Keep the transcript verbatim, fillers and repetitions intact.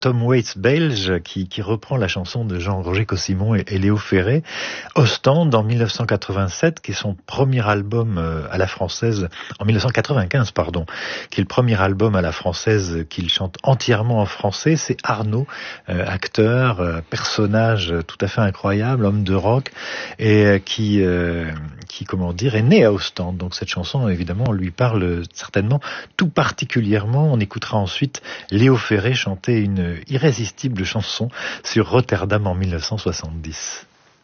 Tom Waits belge qui, qui reprend la chanson de Jean-Roger Cossimon et, et Léo Ferré. Ostende en mille neuf cent quatre-vingt-sept, qui est son premier album à la française, en mille neuf cent quatre-vingt-quinze pardon, qui est le premier album à la française qu'il chante entièrement en français. C'est Arnaud, euh, acteur, euh, personnage tout à fait incroyable, homme de rock, et euh, qui, euh, qui comment dire, est né à Ostende. Donc cette chanson évidemment lui parle certainement tout particulièrement. On écoutera ensuite Léo Ferré chanter une irrésistible chanson sur Rotterdam en mille neuf cent soixante-dix.